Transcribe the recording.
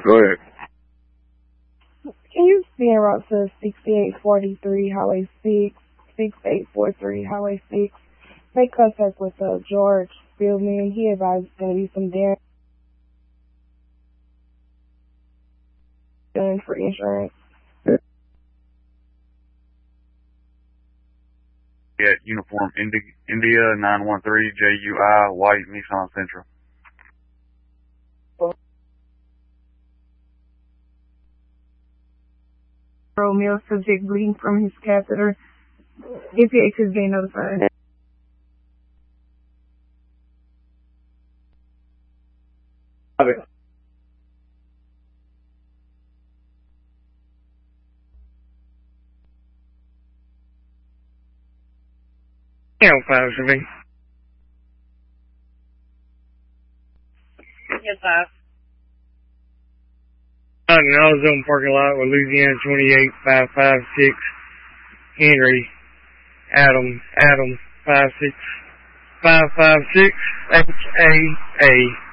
Go ahead. Can you spin route to 6843 Highway 6, 6843 Highway 6? Make contact with George Spillman. He advised there's going to be some damage done for insurance. At Uniform India 913 JUI White Nissan Sentra. Male subject bleeding from his catheter. EPH is being notified. Channel 5 should be. Yes, 5. Out in AutoZone parking lot with Louisiana 28556 Henry Adam 56556 HAA.